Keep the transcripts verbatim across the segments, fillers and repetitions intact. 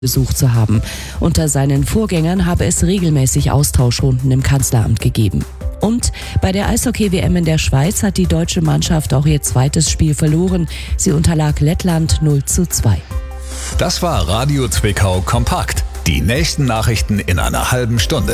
besucht zu haben. Unter seinen Vorgängern habe es regelmäßig Austauschrunden im Kanzleramt gegeben. Und bei der Eishockey-W M in der Schweiz hat die deutsche Mannschaft auch ihr zweites Spiel verloren. Sie unterlag Lettland null zu zwei. Das war Radio Zwickau kompakt. Die nächsten Nachrichten in einer halben Stunde.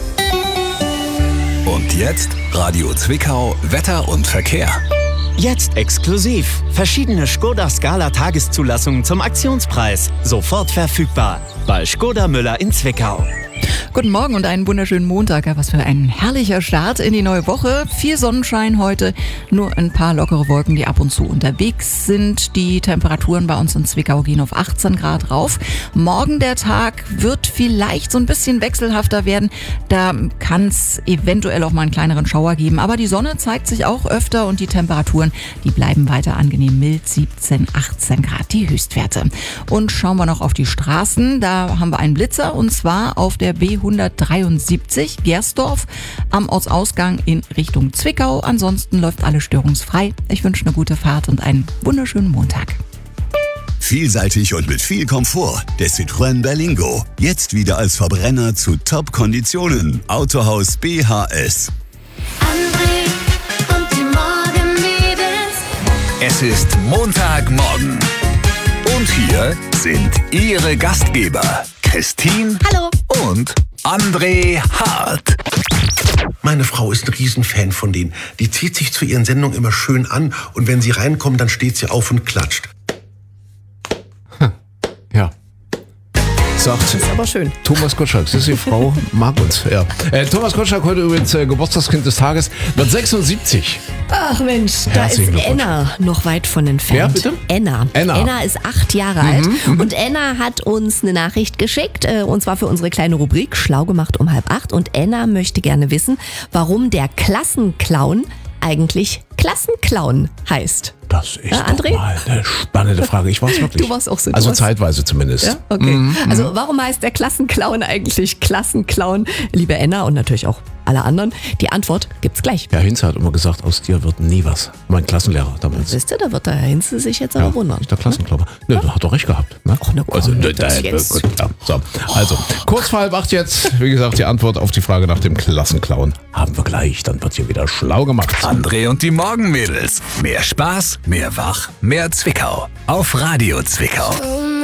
Und jetzt Radio Zwickau, Wetter und Verkehr. Jetzt exklusiv. Verschiedene Škoda Scala Tageszulassungen zum Aktionspreis. Sofort verfügbar. Bei Škoda Müller in Zwickau. Guten Morgen und einen wunderschönen Montag. Ja, was für ein herrlicher Start in die neue Woche. Viel Sonnenschein heute, nur ein paar lockere Wolken, die ab und zu unterwegs sind. Die Temperaturen bei uns in Zwickau gehen auf achtzehn Grad rauf. Morgen der Tag wird vielleicht so ein bisschen wechselhafter werden. Da kann es eventuell auch mal einen kleineren Schauer geben. Aber die Sonne zeigt sich auch öfter und die Temperaturen, die bleiben weiter angenehm mild. siebzehn, achtzehn Grad die Höchstwerte. Und schauen wir noch auf die Straßen. Da haben wir einen Blitzer und zwar auf der B hundertdreiundsiebzig Gersdorf am Ortsausgang in Richtung Zwickau. Ansonsten läuft alles störungsfrei. Ich wünsche eine gute Fahrt und einen wunderschönen Montag. Vielseitig und mit viel Komfort. Der Citroën Berlingo. Jetzt wieder als Verbrenner zu Top-Konditionen. Autohaus B H S. André und die Morgenmädels. Es ist Montagmorgen. Und hier sind Ihre Gastgeber, Christine. Hallo. Und André Hart. Meine Frau ist ein Riesenfan von denen. Die zieht sich zu ihren Sendungen immer schön an und wenn sie reinkommen, dann steht sie auf und klatscht. Ja. Sagt Das ist aber schön. Thomas Gottschalk, das ist die Frau, mag uns. Ja. Äh, Thomas Gottschalk heute übrigens äh, Geburtstagskind des Tages, wird sechsundsiebzig. Ach Mensch, da ist Herzlichen Glückwunsch. Enna noch weit von entfernt. Wer, bitte? Enna. Enna. Enna ist acht Jahre alt und Enna hat uns eine Nachricht geschickt, äh, und zwar für unsere kleine Rubrik Schlau gemacht um halb acht. Und Enna möchte gerne wissen, warum der Klassenclown eigentlich Klassenclown heißt. Das ist Ja, doch André? mal eine spannende Frage. Ich weiß wirklich. Du warst auch so. Also du warst- zeitweise zumindest. Ja, okay. Also warum heißt der Klassenclown eigentlich Klassenclown? Liebe Enna und natürlich auch alle anderen, die Antwort gibt's gleich. Herr Hinze hat immer gesagt, aus dir wird nie was. Mein Klassenlehrer damals. Wisst ihr, da wird der Herr Hinze sich jetzt aber Ja, wundern. ist der Klassenclown. Ne, der hat doch recht gehabt. Ne? Ach, na komm, also, ne, das da- jetzt. gut, ja, so. Also, kurz vor halb acht jetzt, wie gesagt, die Antwort auf die Frage nach dem Klassenclown haben wir gleich. Dann wird hier wieder schlau gemacht. André und die Morgenmädels. Mehr Spaß, mehr Wach, mehr Zwickau. Auf Radio Zwickau. Oh